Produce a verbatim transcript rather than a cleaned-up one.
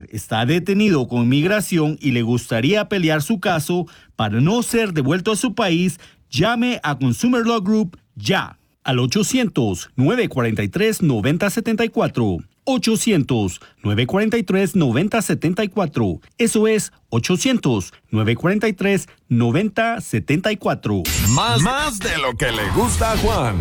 está detenido con migración y le gustaría pelear su caso para no ser devuelto a su país, llame a Consumer Law Group ya al ochocientos, nueve cuatro tres, nueve cero siete cuatro. ochocientos, nueve cuatro tres, nueve cero siete cuatro. Eso es ochocientos, nueve cuatro tres, nueve cero siete cuatro. Más, más de lo que le gusta a Juan.